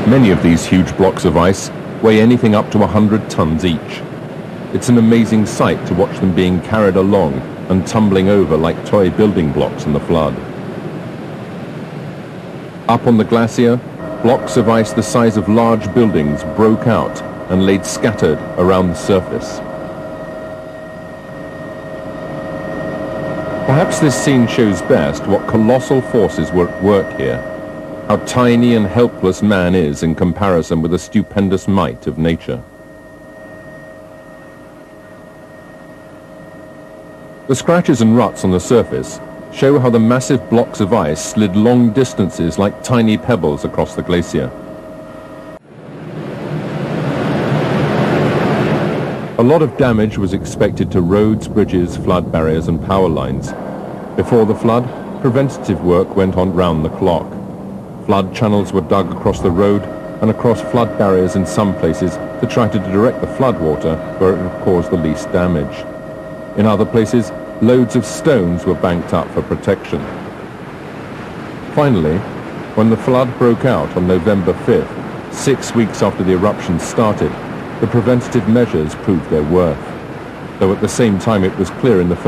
Many of these huge blocks of ice weigh anything up to 100 tons each. It's an amazing sight to watch them being carried along and tumbling over like toy building blocks in the flood. Up on the glacier, blocks of ice the size of large buildings broke out and laid scattered around the surface. Perhaps this scene shows best what colossal forces were at work here, how tiny and helpless man is in comparison with the stupendous might of nature. The scratches and ruts on the surface show how the massive blocks of ice slid long distances like tiny pebbles across the glacier. A lot of damage was expected to roads, bridges, flood barriers and power lines. Before the flood, preventative work went on round the clock. Flood channels were dug across the road and across flood barriers in some places to try to direct the flood water where it would cause the least damage. In other places, loads of stones were banked up for protection. Finally, when the flood broke out on November 5th, 6 weeks after the eruption started, the preventative measures proved their worth, though at the same time it was clear in the